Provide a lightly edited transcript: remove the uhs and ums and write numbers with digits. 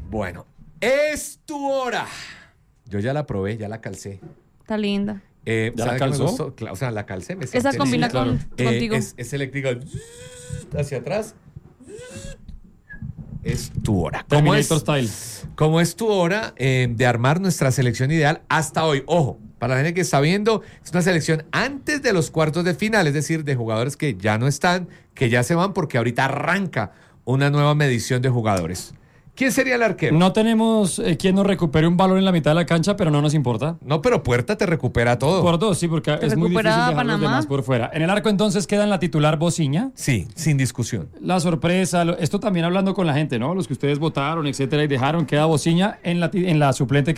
Bueno, es tu hora. Yo ya la probé, ya la calcé. Está linda. ¿Ya la calzó? O sea, la calcé. Esa combina contigo. Es eléctrica. Hacia atrás. Es tu hora. Terminator Style. Como es tu hora de armar nuestra selección ideal hasta hoy. Ojo, para la gente que está viendo, es una selección antes de los cuartos de final, es decir, de jugadores que ya no están, que ya se van, porque ahorita arranca una nueva medición de jugadores. ¿Quién sería el arquero? No tenemos quien nos recupere un balón en la mitad de la cancha, pero no nos importa. No, pero Puerta te recupera todo. Por dos, sí, porque es muy difícil dejar Panamá. los demás por fuera. En el arco entonces queda en la titular Bociña. Sí, sin discusión. La sorpresa, esto también hablando con la gente, ¿no? Los que ustedes votaron, etcétera, y dejaron, queda Bociña en la suplente.